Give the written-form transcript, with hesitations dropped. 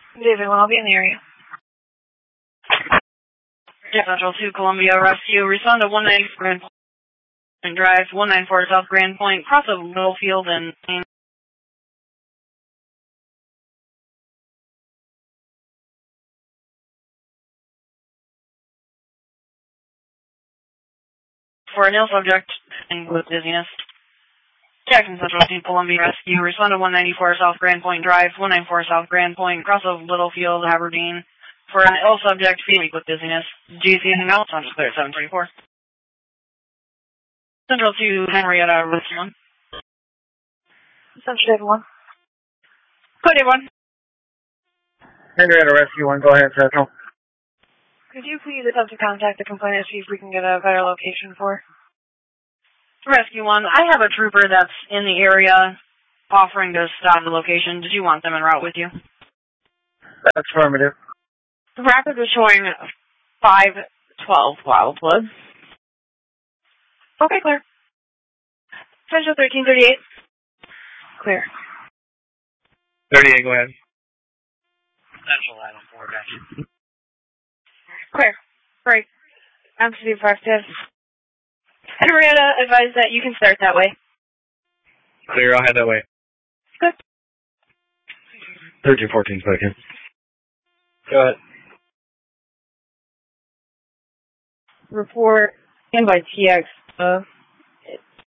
David, when I'll be in the area. Central to Columbia Rescue. Respond to 194 Grand Point Drive, 194 South Grand Point, cross of Littlefield and Main. For a nil subject with dizziness. Jackson Central to Columbia Rescue. Respond to 194 South Grand Point Drive, 194 South Grand Point, cross of Littlefield, Aberdeen. For an ill subject feeling with dizziness. GC anything else? I'm just clear at 734. Central to Henrietta Rescue 1. Central David 1. Go David 1. Henrietta Rescue 1, go ahead, Central. Could you please attempt to contact the complainant to see if we can get a better location for her? Rescue 1, I have a trooper that's in the area offering to stop the location. Did you want them en route with you? That's affirmative. The record is showing 512 Wildwood. Okay, clear. Central 1338. Clear. 38, go ahead. Central Item 4, gotcha. Clear. Great. I'm to be effective. Henrietta advised that you can start that way. Clear, I'll head that way. Good. 1314 seconds. Go ahead. Report in by TX.